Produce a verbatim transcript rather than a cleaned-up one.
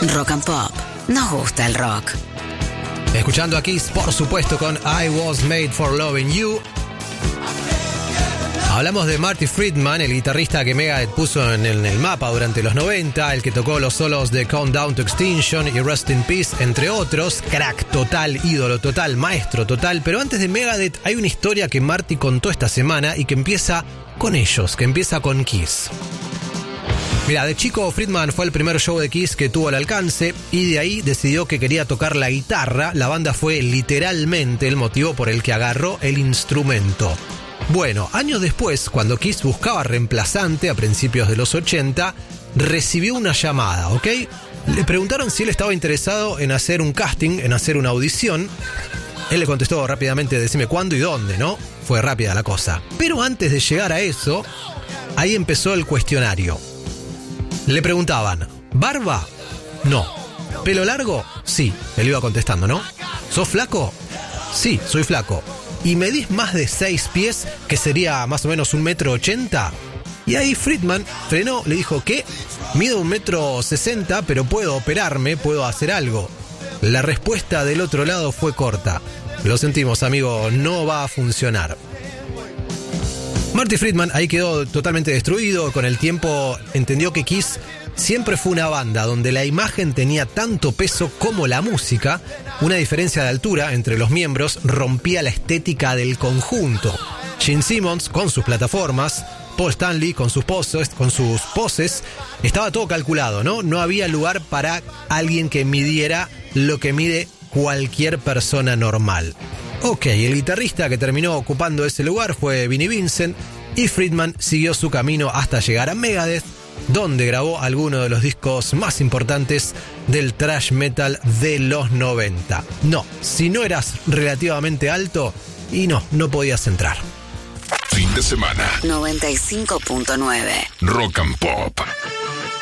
Rock and Pop. Nos gusta el rock. Escuchando aquí, por supuesto, con I Was Made for Loving You. Hablamos de Marty Friedman, el guitarrista que Megadeth puso en el, en el mapa durante los noventa, el que tocó los solos de Countdown to Extinction y Rest in Peace, entre otros. Crack total, ídolo total, maestro total. Pero antes de Megadeth hay una historia que Marty contó esta semana y que empieza con ellos, que empieza con Kiss. Mira, de chico Friedman fue el primer show de Kiss que tuvo al alcance y de ahí decidió que quería tocar la guitarra. La banda fue literalmente el motivo por el que agarró el instrumento. Bueno, años después, cuando Kiss buscaba reemplazante a principios de los ochenta, recibió una llamada, ¿ok? Le preguntaron si él estaba interesado en hacer un casting, en hacer una audición. Él le contestó rápidamente, decime cuándo y dónde, ¿no? Fue rápida la cosa. Pero antes de llegar a eso, ahí empezó el cuestionario. Le preguntaban, ¿barba? No. ¿Pelo largo? Sí. Él iba contestando, ¿no? ¿Sos flaco? Sí, soy flaco. ¿Y medís más de seis pies, que sería más o menos un metro ochenta? Y ahí Friedman frenó, le dijo, ¿qué? Mido un metro sesenta, pero puedo operarme, puedo hacer algo. La respuesta del otro lado fue corta. Lo sentimos, amigo, no va a funcionar. Marty Friedman ahí quedó totalmente destruido. Con el tiempo entendió que Kiss siempre fue una banda donde la imagen tenía tanto peso como la música. Una diferencia de altura entre los miembros rompía la estética del conjunto. Gene Simmons con sus plataformas, Paul Stanley con sus poses, con sus poses, estaba todo calculado, ¿no? No había lugar para alguien que midiera lo que mide cualquier persona normal. Ok, el guitarrista que terminó ocupando ese lugar fue Vinnie Vincent y Friedman siguió su camino hasta llegar a Megadeth, donde grabó algunos de los discos más importantes del thrash metal de los noventa. No, si no eras relativamente alto, y no, no podías entrar. Fin de semana. noventa y cinco punto nueve Rock and Pop.